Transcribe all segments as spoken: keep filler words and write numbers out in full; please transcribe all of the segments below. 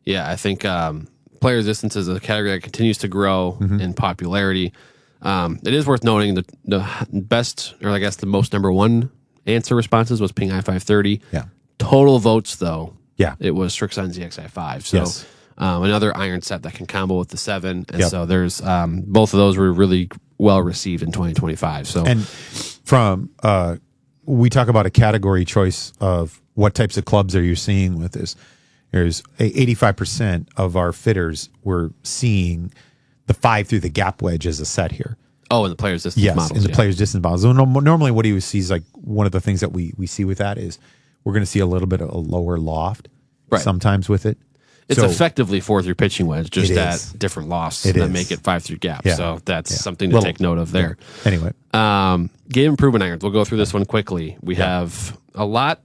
Yeah, I think um, player resistance is a category that continues to grow mm-hmm. in popularity. Um, it is worth noting that the best, or I guess the most number one answer responses was Ping I five thirty. Yeah. Total votes, though, yeah, it was Strixon Z X I five. So yes. um, another iron set that can combo with the seven. And yep. so there's um, both of those were really well received in twenty twenty-five. So and from uh, we talk about a category choice of what types of clubs are you seeing with this. There's eighty-five percent of our fitters were seeing the five through the gap wedge as a set here. Oh, in the player's distance yes, models. in the yeah. player's distance models. So no, normally what you see is like one of the things that we, we see with that is we're going to see a little bit of a lower loft right. sometimes with it. It's so, effectively four through pitching wedge, just at is. different lofts it that is. make it five through gap. Yeah. So that's yeah. something to little, take note of there. Yeah. Anyway. Um, game improvement irons. We'll go through this one quickly. We yeah. have a lot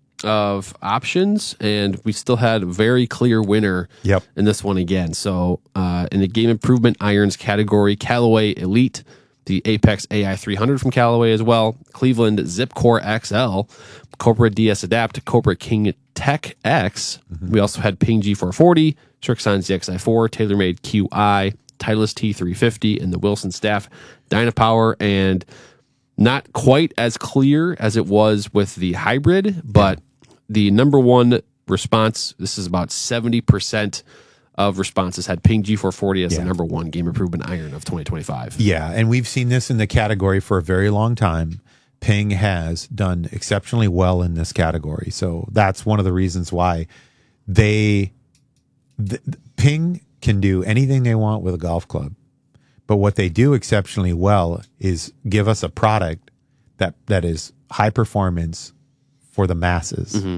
of options, and we still had a very clear winner yep. in this one again. So uh, in the game improvement irons category, Callaway Elite, the Apex A I three hundred from Callaway as well, Cleveland Zipcore X L, Cobra D S Adapt, Cobra King Tech X. Mm-hmm. We also had Ping G four forty, Strixon Z X I four, TaylorMade Q I, Titleist T three fifty, and the Wilson Staff Dynapower. And not quite as clear as it was with the hybrid, but the number one response, this is about seventy percent of responses had Ping G four forty as yeah. the number one game improvement iron of twenty twenty-five. Yeah, and we've seen this in the category for a very long time. Ping has done exceptionally well in this category. So that's one of the reasons why they, the, Ping can do anything they want with a golf club. But what they do exceptionally well is give us a product that, that is high performance for the masses. Mm-hmm.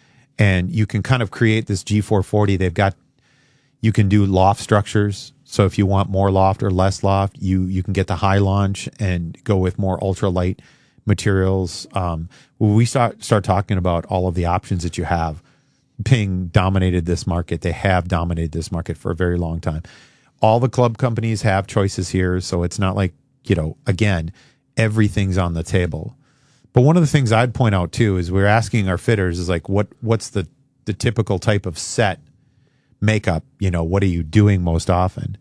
And you can kind of create this G four forty. They've got, you can do loft structures. So if you want more loft or less loft, you, you can get the high launch and go with more ultralight materials. Um, when we start, start talking about all of the options that you have, Ping dominated this market. They have dominated this market for a very long time. All the club companies have choices here. So it's not like, you know, again, everything's on the table. But one of the things I'd point out too is we're asking our fitters is like, what what's the, the typical type of set makeup? You know, what are you doing most often?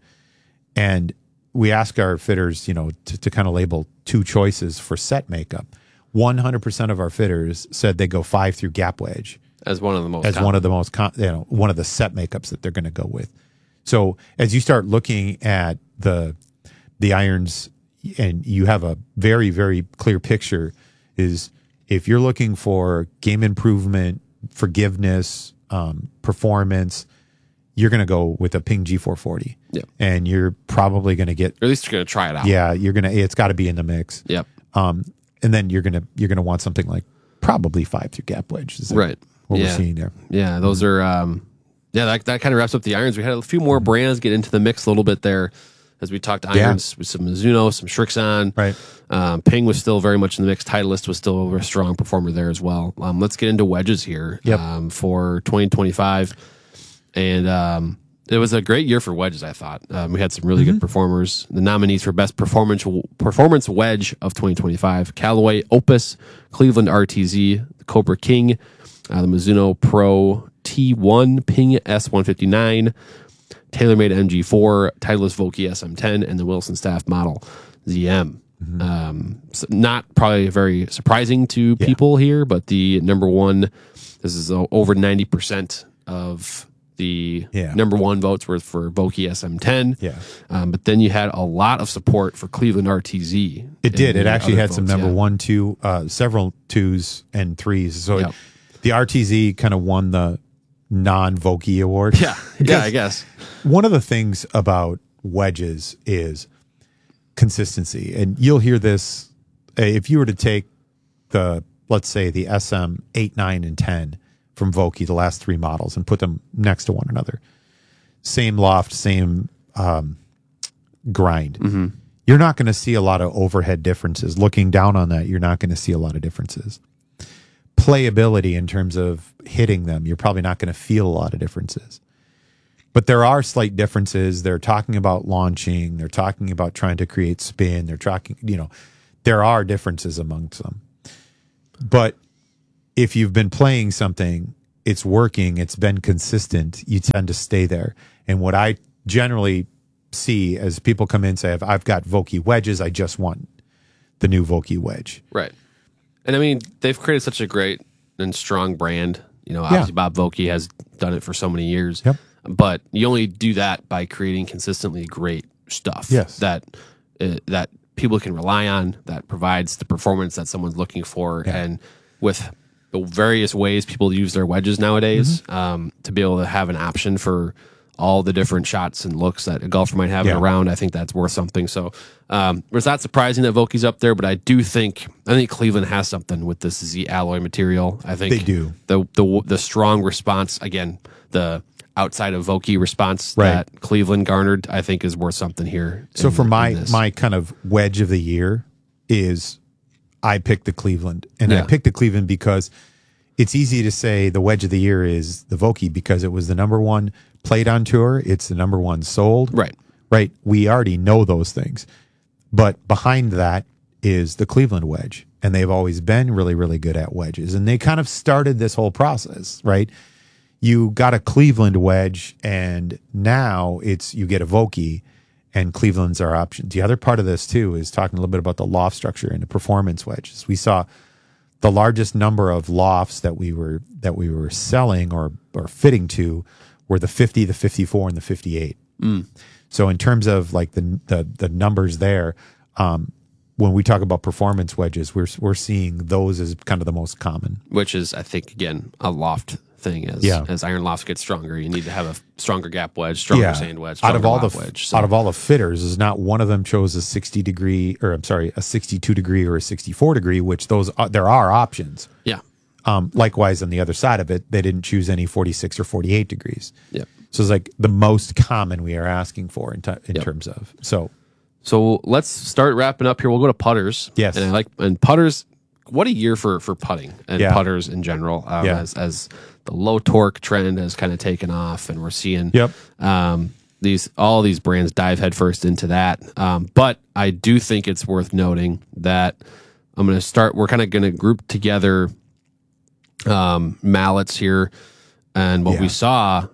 And we ask our fitters, you know, to, to kind of label two choices for set makeup. one hundred percent of our fitters said they go five through gap wedge as one of the most as common. one of the most com- you know one of the set makeups that they're going to go with. So as you start looking at the the irons, and you have a very very clear picture, is if you're looking for game improvement, forgiveness, um, performance, you're going to go with a Ping G four forty. Yep. And you're probably going to get, or at least you're going to try it out. yeah, you're going to, it's got to be in the mix. Yep. Um, and then you're going to, you're going to want something like probably five through gap wedge. Is that right. what yeah. we're seeing there? Yeah. Those are, um, yeah, that, that kind of wraps up the irons. We had a few more brands get into the mix a little bit there as we talked irons yeah. with some Mizuno, some Strixon. Right. Um, Ping was still very much in the mix. Titleist was still a strong performer there as well. Um, let's get into wedges here yep. um, for twenty twenty-five. And um, it was a great year for wedges, I thought. Um, we had some really mm-hmm. good performers. The nominees for Best Performance Performance Wedge of twenty twenty-five, Callaway Opus, Cleveland R T Z, the Cobra King, uh, the Mizuno Pro T one, Ping S one fifty-nine, TaylorMade M G four, Titleist Vokey S M ten, and the Wilson Staff Model Z M. Mm-hmm. Um, so not probably very surprising to yeah. people here, but the number one, this is over ninety percent of the yeah. number one votes were for Vokey S M ten. Yeah. Um, but then you had a lot of support for Cleveland R T Z. It did. It actually had votes, some number yeah. one, two, uh, several twos and threes. So yep. it, the R T Z kind of won the non-Vokey award. Yeah. Yeah, I guess. One of the things about wedges is consistency. And you'll hear this if you were to take the, let's say, the S M eight, nine, and ten from Vokey, the last three models, and put them next to one another. Same loft, same um, grind. Mm-hmm. You're not going to see a lot of overhead differences. Looking down on that, you're not going to see a lot of differences. Playability in terms of hitting them, you're probably not going to feel a lot of differences. But there are slight differences. They're talking about launching. They're talking about trying to create spin. They're talking, you know, there are differences amongst them. But if you've been playing something it's working, it's been consistent, you tend to stay there. And what I generally see as people come in and say, I've, I've got Vokey wedges, I just want the new Vokey wedge. Right. And I mean, they've created such a great and strong brand. You know, obviously Yeah. Bob Vokey has done it for so many years. Yep. But you only do that by creating consistently great stuff. Yes. That uh, that people can rely on, that provides the performance that someone's looking for. Yeah. And with the various ways people use their wedges nowadays, Mm-hmm. um, to be able to have an option for all the different shots and looks that a golfer might have Yeah. around, I think that's worth something. So um, it's not surprising that Vokey's up there, but I do think I think Cleveland has something with this Z alloy material. I think They do. The the the strong response, again, the outside of Vokey response Right. that Cleveland garnered, I think is worth something here. So in- for my in this. my kind of wedge of the year is I picked the Cleveland, and I Yeah. picked the Cleveland because it's easy to say the wedge of the year is the Vokey because it was the number one played on tour. It's the number one sold. Right. Right. We already know those things, but behind that is the Cleveland wedge, and they've always been really, really good at wedges, and they kind of started this whole process, right? You got a Cleveland wedge, and now it's you get a Vokey, and Cleveland's our option. The other part of this too is talking a little bit about the loft structure and the performance wedges. We saw the largest number of lofts that we were that we were selling or or fitting to were the fifty, the fifty-four, and the fifty-eight. Mm. So in terms of like the the, the numbers there, um, when we talk about performance wedges, we're we're seeing those as kind of the most common. which is, I think, again, a loft thing. As Yeah. as iron lofts get stronger, you need to have a stronger gap wedge, stronger sand wedge, out stronger of all the loft wedge. So, out of all the fitters, is not one of them chose a sixty degree or I'm sorry, a sixty-two degree or a sixty-four degree. Which those are, there are options. yeah, Um, likewise, on the other side of it, they didn't choose any forty-six or forty-eight degrees. yeah. So it's like the most common we are asking for in, t- in Yep. terms of. So So let's start wrapping up here. We'll go to putters. Yes. and I like and putters. What a year for for putting and Yeah. putters in general. Um, Yeah. as as the low torque trend has kind of taken off, and we're seeing Yep. um, these all these brands dive headfirst into that. Um, but I do think it's worth noting that I'm going to start. We're kind of going to group together um, mallets here, and what we Yeah. saw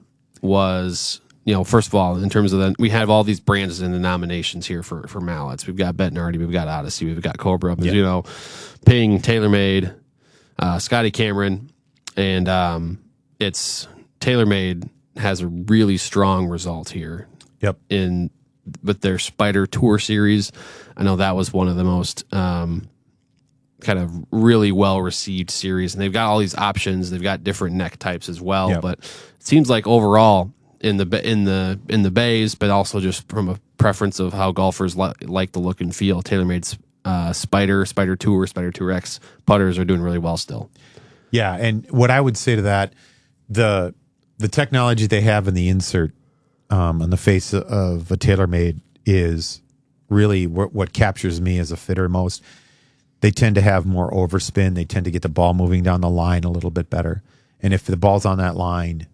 was, you know, first of all, in terms of the, we have all these brands in the nominations here for for mallets. We've got Bettinardi, we've got Odyssey, we've got Cobra, Yeah. you know, Ping, TaylorMade, uh, Scotty Cameron, and um, it's TaylorMade has a really strong result here yep, in with their Spider Tour series. I know that was one of the most um, kind of really well received series, and they've got all these options. They've got different neck types as well, Yep. but it seems like overall in the ba- in the in the bays, but also just from a preference of how golfers li- like the look and feel, TaylorMade's uh, Spider, Spider Tour, Spider Tour X putters are doing really well still. yeah. And what I would say to that, the the technology they have in the insert um, on the face of a TaylorMade is really what, what captures me as a fitter most. They tend to have more overspin. They tend to get the ball moving down the line a little bit better. And if the ball's on that line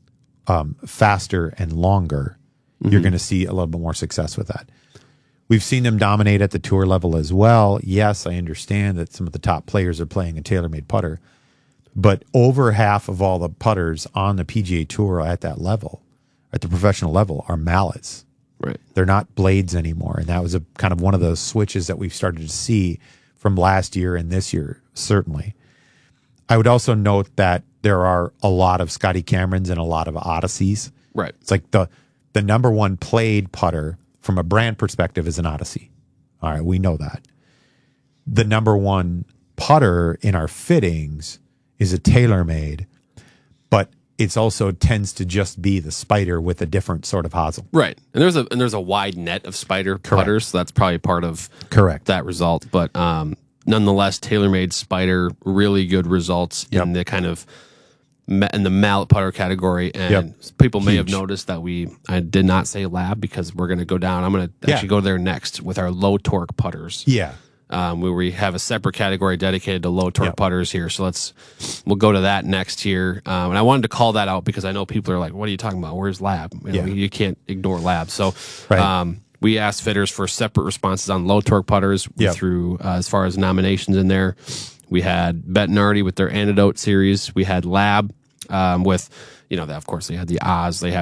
um, faster and longer, you're going to see a little bit more success with that. We've seen them dominate at the tour level as well. Yes, I understand that some of the top players are playing a TaylorMade putter, but over half of all the putters on the P G A Tour at that level, at the professional level, are mallets. Right. They're not blades anymore. And that was a kind of one of those switches that we've started to see from last year and this year, certainly. I would also note that there are a lot of Scotty Camerons and a lot of Odysseys. Right. It's like the the number one played putter from a brand perspective is an Odyssey. All right, we know that. The number one putter in our fittings is a TaylorMade, but it's also tends to just be the Spider with a different sort of hosel. Right. And there's a and there's a wide net of Spider putters, so that's probably part of Correct. that result. But um, nonetheless, TaylorMade Spider, really good results Yep. in the kind of ma- in the mallet putter category. And Yep. people may have Huge. noticed that we I did not say lab because we're going to go down. I'm going to Yeah. actually go there next with our low torque putters. Yeah. Um, where we have a separate category dedicated to low torque Yep. putters here. So let's we'll go to that next here. Um, and I wanted to call that out because I know people are like, "What are you talking about? Where's lab?" You, know, Yeah. you can't ignore lab. So Right. um, we asked fitters for separate responses on low torque putters. We Yep. threw uh, as far as nominations in there. We had Bettinardi with their Antidote series. We had Lab um, with, you know, that of course they had the Oz, they had